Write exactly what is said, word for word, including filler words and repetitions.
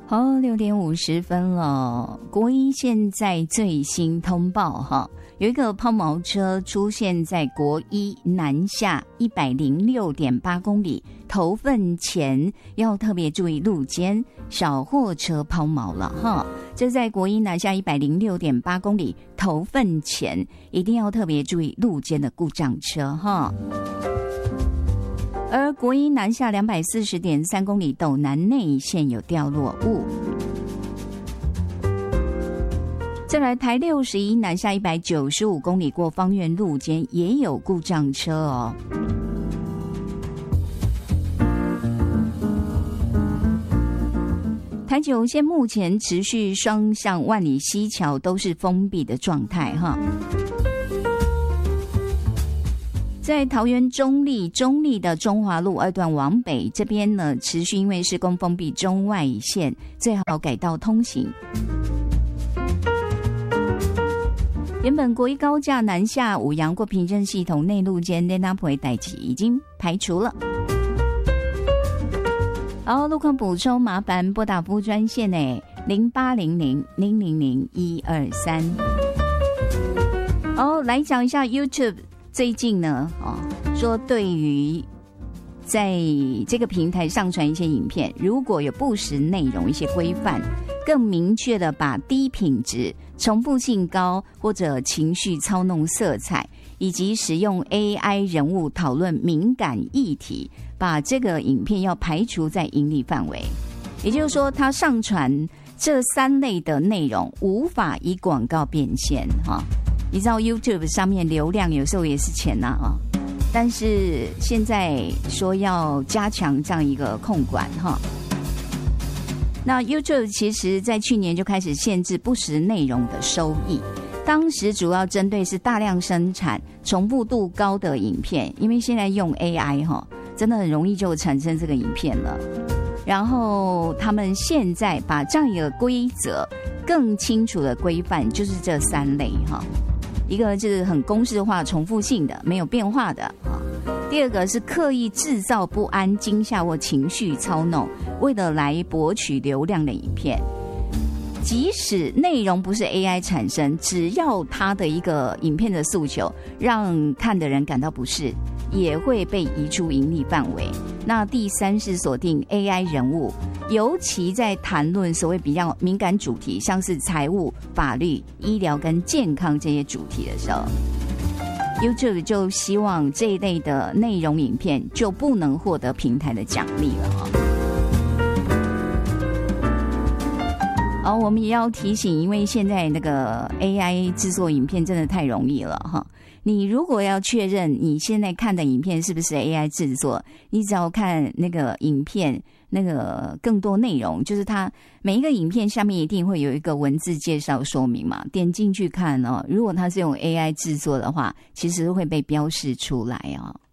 好，六点五十分了。国一现在最新通报哈，有一个抛锚车出现在国一南下一百零六点八公里头份前，要特别注意路肩小货车抛锚了哈。这在国一南下一百零六点八公里头份前，一定要特别注意路肩的故障车哈。而国一南下两百四十点三公里斗南内线有掉落物。再来台六十一南下一百九十五公里过芳苑路间也有故障车哦。台九线目前持续双向万里溪桥都是封闭的状态哈。在桃园中立中立的中华路二段往北这边呢，持续因为施工封闭中外线，最好改道通行。原本国一高架南下五杨过平镇系统内路间内拉普维代期已经排除了。好，路况补充麻烦拨打服务专线诶零八零零零零零一二三。好，来讲一下 YouTube。最近呢，哦，说对于在这个平台上传一些影片，如果有不实内容、一些规范，更明确的把低品质、重复性高或者情绪操弄色彩，以及使用 A I 人物讨论敏感议题，把这个影片要排除在盈利范围。也就是说，它上传这三类的内容无法以广告变现哈。你知道 YouTube 上面流量有时候也是钱呐啊，但是现在说要加强这样一个控管哈。那 YouTube 其实在去年就开始限制不实内容的收益，当时主要针对是大量生产重复度高的影片，因为现在用 A I 哈，真的很容易就产生这个影片了。然后他们现在把这样一个规则更清楚的规范，就是这三类哈。一个就是很公式化、重复性的、没有变化的啊。第二个是刻意制造不安、惊吓或情绪操弄，为了来博取流量的影片。即使内容不是 A I 产生，只要它的一个影片的诉求让看的人感到不适，也会被移出盈利范围。那第三是锁定 A I 人物，尤其在谈论所谓比较敏感主题，像是财务、法律、医疗跟健康这些主题的时候， YouTube 就希望这一类的内容影片就不能获得平台的奖励了哈。好，我们也要提醒，因为现在那个 A I 制作影片真的太容易了哈。你如果要确认你现在看的影片是不是 A I 制作，你只要看那个影片那个更多内容，就是它每一个影片下面一定会有一个文字介绍说明嘛，点进去看哦。如果它是用 A I 制作的话，其实会被标示出来哦。